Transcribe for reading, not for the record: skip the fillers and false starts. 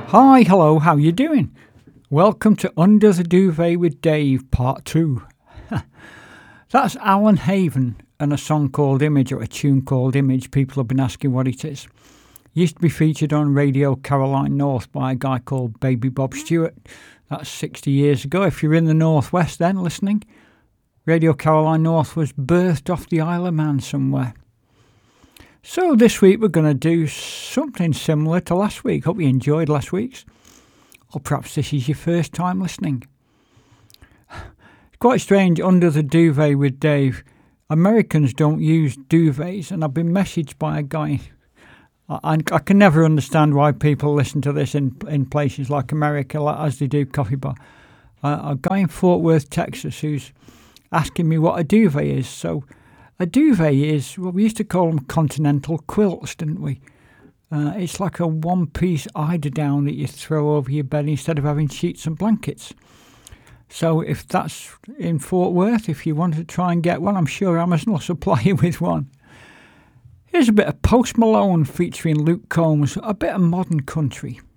Hi, hello, how you doing? Welcome to Under the Duvet with Dave, Part 2. That's Alan Haven and a song called Image, or a tune called Image. People have been asking what it is. Used to be featured on Radio Caroline North by a guy called Baby Bob Stewart. That's 60 years ago. If you're in the Northwest then listening, Radio Caroline North was birthed off the Isle of Man somewhere. So this week we're going to do something similar to last week. Hope you enjoyed last week's. Or perhaps this is your first time listening. It's quite strange, Under the Duvet with Dave. Americans don't use duvets, and I've been messaged by a guy. I can never understand why people listen to this in places like America, as they do Coffee Bar. A guy in Fort Worth, Texas, who's asking me what a duvet is. So a duvet is, well, we used to call them continental quilts, didn't we? It's like a one-piece eiderdown that you throw over your bed instead of having sheets and blankets. So if that's in Fort Worth, if you want to try and get one, I'm sure Amazon will supply you with one. Here's a bit of Post Malone featuring Luke Combs, a bit of modern country.